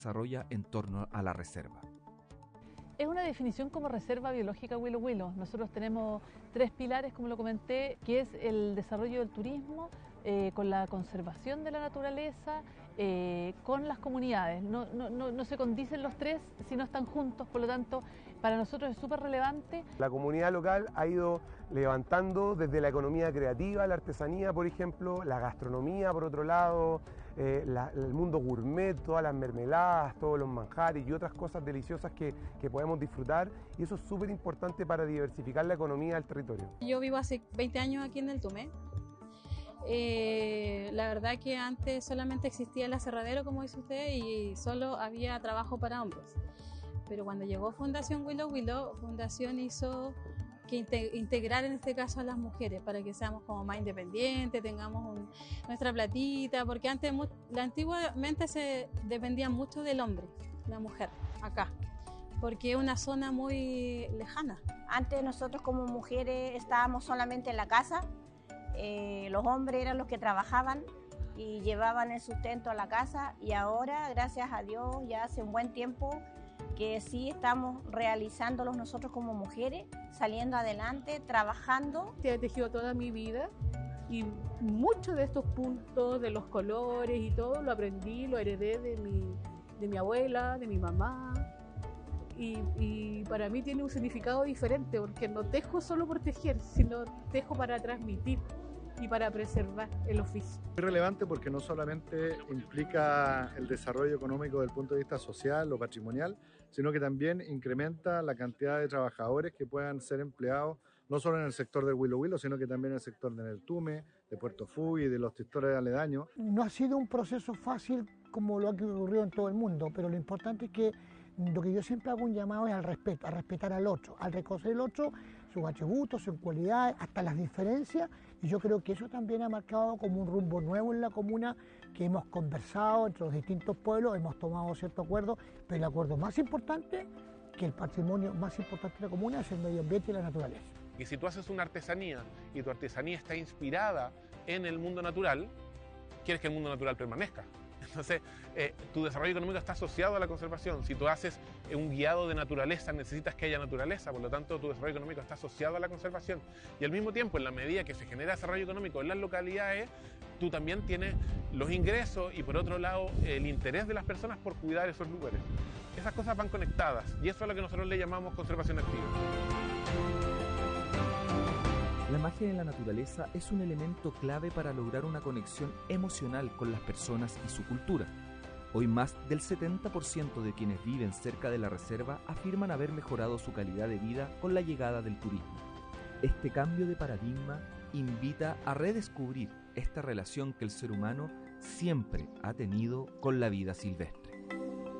desarrolla en torno a la reserva. Es una definición como reserva biológica Huilo Huilo. Nosotros tenemos 3 pilares, como lo comenté, que es el desarrollo del turismo, con la conservación de la naturaleza, con las comunidades. No se condicen los 3 si no están juntos, por lo tanto, para nosotros es súper relevante. La comunidad local ha ido levantando desde la economía creativa, la artesanía, por ejemplo, la gastronomía, por otro lado, el mundo gourmet, todas las mermeladas, todos los manjares y otras cosas deliciosas que podemos disfrutar, y eso es súper importante para diversificar la economía del territorio. Yo vivo hace 20 años aquí en el Tume. La verdad que antes solamente existía el aserradero, como dice usted, y solo había trabajo para hombres. Pero cuando llegó Fundación Huilo Huilo, Fundación hizo que integrar en este caso a las mujeres para que seamos como más independientes, tengamos nuestra platita, porque antiguamente se dependía mucho del hombre, la mujer, acá, porque es una zona muy lejana. Antes nosotros como mujeres estábamos solamente en la casa, los hombres eran los que trabajaban y llevaban el sustento a la casa, y ahora, gracias a Dios, ya hace un buen tiempo que sí estamos realizándolos nosotros como mujeres, saliendo adelante, trabajando. He tejido toda mi vida y muchos de estos puntos, de los colores y todo, lo aprendí, lo heredé de mi abuela, de mi mamá. Y para mí tiene un significado diferente, porque no tejo solo por tejer, sino tejo para transmitir y para preservar el oficio. Es relevante porque no solamente implica el desarrollo económico desde el punto de vista social o patrimonial, sino que también incrementa la cantidad de trabajadores que puedan ser empleados no solo en el sector del Huilo Huilo, sino que también en el sector de Neltume, de Puerto Fuy y de los sectores aledaños. No ha sido un proceso fácil como lo ha ocurrido en todo el mundo, pero lo importante es que lo que yo siempre hago un llamado es al respeto, a respetar al otro, al reconocer el otro, sus atributos, sus cualidades, hasta las diferencias, y yo creo que eso también ha marcado como un rumbo nuevo en la comuna, que hemos conversado entre los distintos pueblos, hemos tomado ciertos acuerdos, pero el acuerdo más importante, que el patrimonio más importante de la comuna, es el medio ambiente y la naturaleza. Y si tú haces una artesanía y tu artesanía está inspirada en el mundo natural, quieres que el mundo natural permanezca. Entonces, tu desarrollo económico está asociado a la conservación. Si tú haces un guiado de naturaleza, necesitas que haya naturaleza, por lo tanto, tu desarrollo económico está asociado a la conservación. Y al mismo tiempo, en la medida que se genera desarrollo económico en las localidades, tú también tienes los ingresos y, por otro lado, el interés de las personas por cuidar esos lugares. Esas cosas van conectadas, y eso es lo que nosotros le llamamos conservación activa. La magia en la naturaleza es un elemento clave para lograr una conexión emocional con las personas y su cultura. Hoy más del 70% de quienes viven cerca de la reserva afirman haber mejorado su calidad de vida con la llegada del turismo. Este cambio de paradigma invita a redescubrir esta relación que el ser humano siempre ha tenido con la vida silvestre.